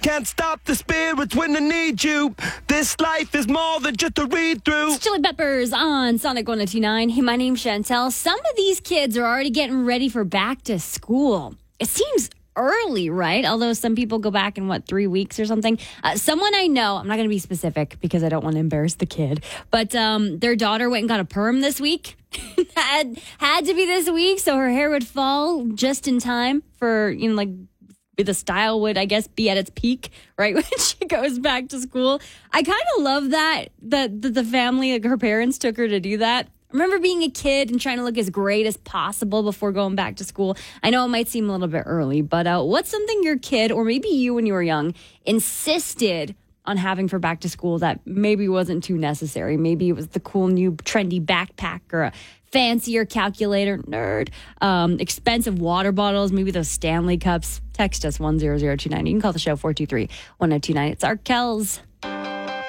can't stop the spirits when I need you. This life is more than just a read-through. It's Chili Peppers on Sonic 102.9. Hey, my name's Chantel. Some of these kids are already getting ready for back to school. It seems early, right? Although some people go back in, 3 weeks or something. Someone I know, I'm not going to be specific because I don't want to embarrass the kid, but their daughter went and got a perm this week. had to be this week, so her hair would fall just in time for, the style would, I guess, be at its peak, right, when she goes back to school. I kind of love that the family, like her parents took her to do that. I remember being a kid and trying to look as great as possible before going back to school. I know it might seem a little bit early, but what's something your kid, or maybe you when you were young, insisted on having for back to school that maybe wasn't too necessary? Maybe it was the cool new trendy backpack or a fancier calculator, nerd, expensive water bottles, maybe those Stanley cups. Text us 10029. You can call the show 423-1029. It's Arkell's.